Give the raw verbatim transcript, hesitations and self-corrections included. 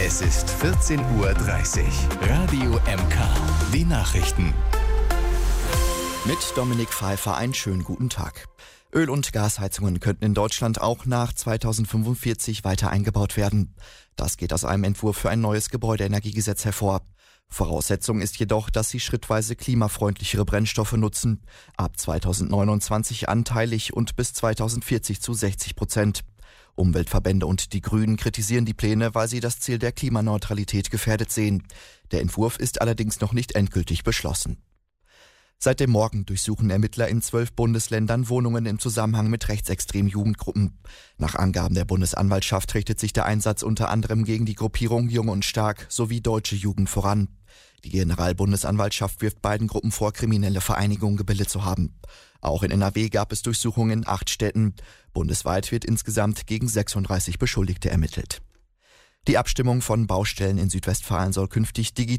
Es ist vierzehn Uhr dreißig. Radio M K. Die Nachrichten. Mit Dominik Pfeiffer einen schönen guten Tag. Öl- und Gasheizungen könnten in Deutschland auch nach zweitausendfünfundvierzig weiter eingebaut werden. Das geht aus einem Entwurf für ein neues Gebäudeenergiegesetz hervor. Voraussetzung ist jedoch, dass sie schrittweise klimafreundlichere Brennstoffe nutzen. Ab zweitausendneunundzwanzig anteilig und bis zweitausendvierzig zu sechzig Prozent. Umweltverbände und die Grünen kritisieren die Pläne, weil sie das Ziel der Klimaneutralität gefährdet sehen. Der Entwurf ist allerdings noch nicht endgültig beschlossen. Seit dem Morgen durchsuchen Ermittler in zwölf Bundesländern Wohnungen im Zusammenhang mit rechtsextremen Jugendgruppen. Nach Angaben der Bundesanwaltschaft richtet sich der Einsatz unter anderem gegen die Gruppierung Jung und Stark sowie Deutsche Jugend voran. Die Generalbundesanwaltschaft wirft beiden Gruppen vor, kriminelle Vereinigungen gebildet zu haben. Auch in N R W gab es Durchsuchungen in acht Städten. Bundesweit wird insgesamt gegen sechsunddreißig Beschuldigte ermittelt. Die Abstimmung von Baustellen in Südwestfalen soll künftig digital